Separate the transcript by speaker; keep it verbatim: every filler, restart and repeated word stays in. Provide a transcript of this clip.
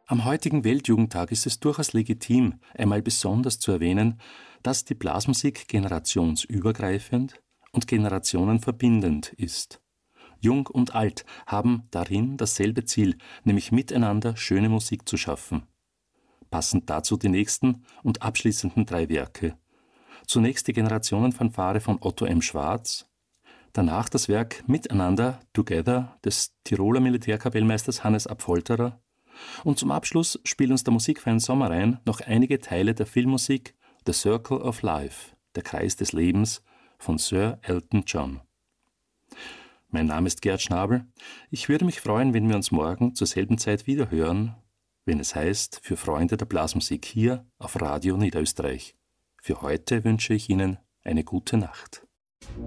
Speaker 1: Am heutigen Weltjugendtag ist es durchaus legitim, einmal besonders zu erwähnen, dass die Blasmusik generationsübergreifend und generationenverbindend ist. Jung und alt haben darin dasselbe Ziel, nämlich miteinander schöne Musik zu schaffen. Passend dazu die nächsten und abschließenden drei Werke. Zunächst die Generationenfanfare von Otto M. Schwarz, danach das Werk Miteinander, Together des Tiroler Militärkapellmeisters Hannes Apfolterer und zum Abschluss spielt uns der Musikverein Sommerein noch einige Teile der Filmmusik The Circle of Life, der Kreis des Lebens von Sir Elton John. Mein Name ist Gerd Schnabel. Ich würde mich freuen, wenn wir uns morgen zur selben Zeit wieder hören, wenn es heißt, für Freunde der Blasmusik hier auf Radio Niederösterreich. Für heute wünsche ich Ihnen eine gute Nacht.